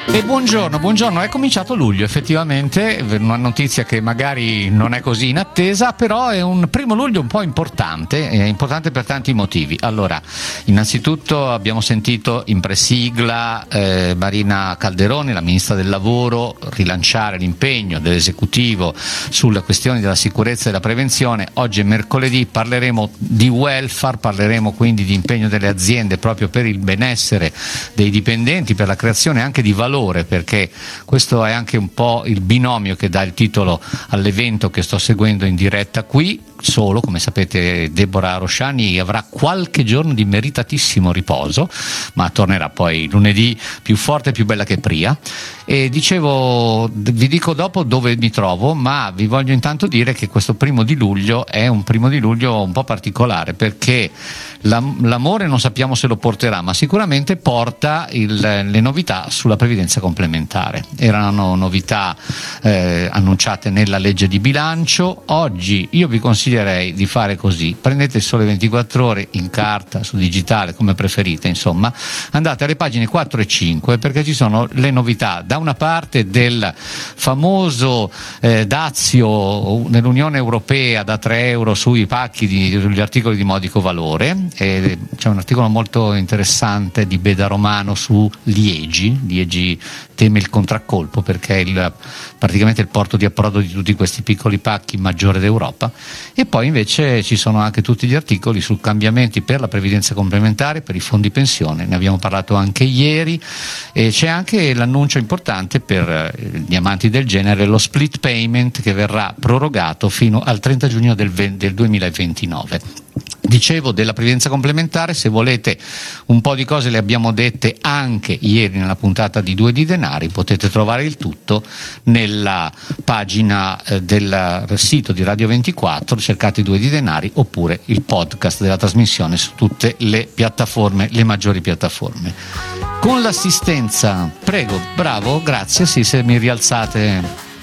E buongiorno, è cominciato luglio effettivamente, una notizia che magari non è così inattesa, però è un primo luglio un po' importante, è importante per tanti motivi. Allora, innanzitutto abbiamo sentito in presigla Marina Calderoni, la ministra del lavoro, rilanciare l'impegno dell'esecutivo sulle questioni della sicurezza e della prevenzione. Oggi è mercoledì, parleremo di welfare, parleremo quindi di impegno delle aziende proprio per il benessere dei dipendenti, per la creazione anche di valore, perché questo è anche un po' il binomio che dà il titolo all'evento che sto seguendo in diretta qui. Solo, come sapete, Deborah Rosciani avrà qualche giorno di meritatissimo riposo, ma tornerà poi lunedì più forte e più bella che prima. E dicevo, vi dico dopo dove mi trovo, ma vi voglio intanto dire che questo primo di luglio è un primo di luglio un po' particolare, perché l'amore non sappiamo se lo porterà, ma sicuramente porta le novità sulla previdenza complementare. Erano novità annunciate nella legge di bilancio. Oggi io vi consiglierei di fare così: prendete il Sole 24 Ore in carta, su digitale, come preferite, insomma, andate alle pagine 4 e 5, perché ci sono le novità, da una parte del famoso dazio nell'Unione Europea da 3 euro sui pacchi sugli articoli di modico valore. C'è un articolo molto interessante di Beda Romano su Liegi teme il contraccolpo, perché è praticamente il porto di approdo di tutti questi piccoli pacchi maggiore d'Europa. E poi invece ci sono anche tutti gli articoli su cambiamenti per la previdenza complementare, per i fondi pensione, ne abbiamo parlato anche ieri, e c'è anche l'annuncio importante per gli amanti del genere, lo split payment, che verrà prorogato fino al 30 giugno del 2029. Dicevo della previdenza complementare, se volete un po' di cose le abbiamo dette anche ieri nella puntata di Due di Denari, potete trovare il tutto nella pagina del sito di Radio 24, cercate Due di Denari, oppure il podcast della trasmissione su tutte le piattaforme, le maggiori piattaforme. Con l'assistenza, prego, bravo, grazie, sì, se mi rialzate.